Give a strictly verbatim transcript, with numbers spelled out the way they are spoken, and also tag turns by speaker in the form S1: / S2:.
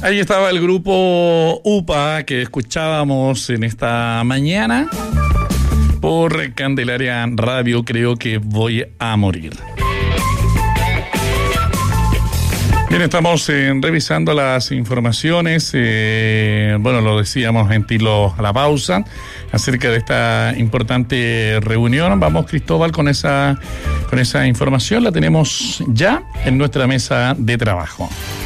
S1: Ahí estaba el grupo U P A que escuchábamos en esta mañana por Candelaria Radio. Creo que voy a morir. Bien, estamos eh, revisando las informaciones, eh, bueno, lo decíamos en tiro a la pausa, acerca de esta importante reunión. Vamos, Cristóbal, con esa, con esa información, la tenemos ya en nuestra mesa de trabajo.